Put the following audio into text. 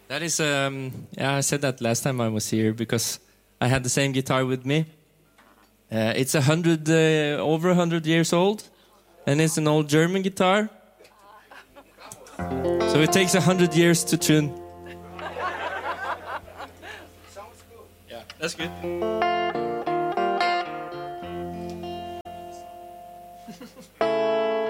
That is, yeah, I said that last time I was here because I had the same guitar with me. It's over 100 years old, and it's an old German guitar. So it takes 100 years to tune. Sounds good. Yeah, that's good.